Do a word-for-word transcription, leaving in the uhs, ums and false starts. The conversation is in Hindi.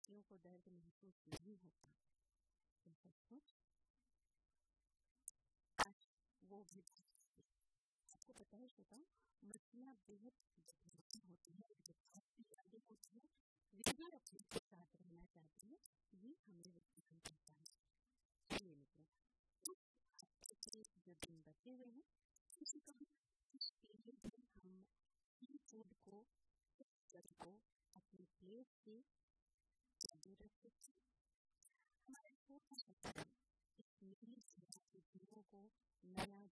मछलियों को दर्द महसूस नहीं होता। तो सचमुच वो भी आपको पता है श्रोता, मछलियाँ बेहद बुद्धिमान होती हैं, यादें होती हैं, वे भी अपने साथ रहना चाहती हैं, ये हमें विज्ञान कहता है। चलिए मित्रों, जो दिन बचे हुए हैं किसी कभी इस पीरियड में हम सी फूड को को अपनी प्लेट से चालू रख सकते हैं। हमारे छोटा सा इस नीली समुद्र के जीवों को नया